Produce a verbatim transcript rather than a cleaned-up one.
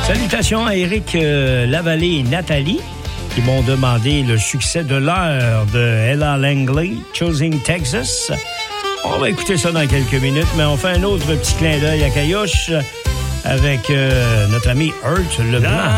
Salutations à Éric euh, Lavallée et Nathalie qui m'ont demandé le succès de l'heure de Ella Langley, Choosing Texas. On va écouter ça dans quelques minutes, mais on fait un autre petit clin d'œil à Caillouche avec euh, notre ami Hurt Leblanc.